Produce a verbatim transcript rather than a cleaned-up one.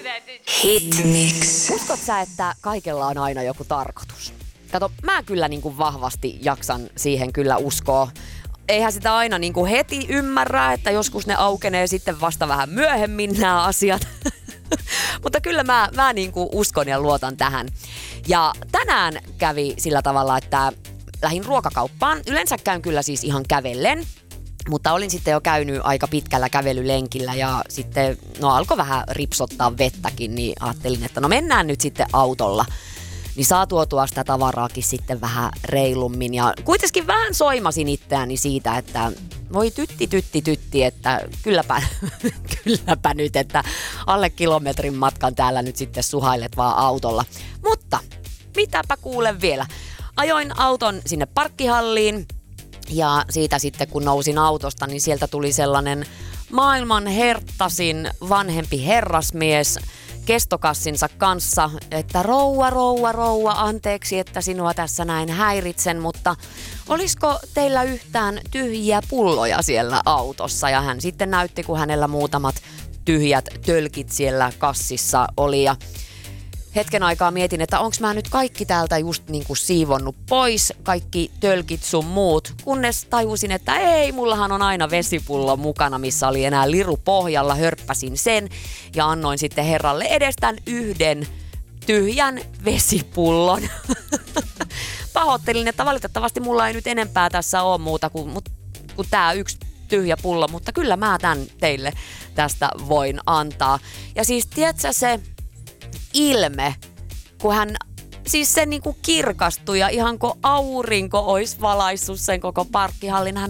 Hitmix. Uskot sä, että kaikella on aina joku tarkoitus? Kato, mä kyllä niin kuin vahvasti jaksan siihen kyllä uskoa. Eihän sitä aina niin kuin heti ymmärrä, että joskus ne aukenee sitten vasta vähän myöhemmin nämä asiat. Mutta kyllä mä, mä niin kuin uskon ja luotan tähän. Ja tänään kävi sillä tavalla, että lähdin ruokakauppaan. Yleensä käyn kyllä siis ihan kävellen. Mutta olin sitten jo käynyt aika pitkällä kävelylenkillä ja sitten no alkoi vähän ripsottaa vettäkin, niin ajattelin, että no mennään nyt sitten autolla. Niin saa tuotua sitä tavaraakin sitten vähän reilummin ja kuitenkin vähän soimasin itseäni siitä, että voi tytti, tytti, tytti, että kylläpä, kylläpä nyt, että alle kilometrin matkan täällä nyt sitten suhailet vaan autolla. Mutta mitäpä kuulen vielä. Ajoin auton sinne parkkihalliin. Ja siitä sitten kun nousin autosta, niin sieltä tuli sellainen maailman herttasin vanhempi herrasmies kestokassinsa kanssa, että rouva, rouva, rouva, anteeksi, että sinua tässä näin häiritsen, mutta olisiko teillä yhtään tyhjiä pulloja siellä autossa? Ja hän sitten näytti, kun hänellä muutamat tyhjät tölkit siellä kassissa oli ja hetken aikaa mietin, että onks mä nyt kaikki täältä just niinku siivonnut pois, kaikki tölkit sun muut, kunnes tajusin, että ei, mullahan on aina vesipullo mukana, missä oli enää liru pohjalla, hörppäsin sen ja annoin sitten herralle edestään yhden tyhjän vesipullon. Pahoittelin, että valitettavasti mulla ei nyt enempää tässä ole muuta kuin, kuin tää yksi tyhjä pullo, mutta kyllä mä tän teille tästä voin antaa. Ja siis tiedätkö se ilme, kun hän siis se niinku kirkastui ja ihan kun aurinko olisi valaissut sen koko parkkihallin, hän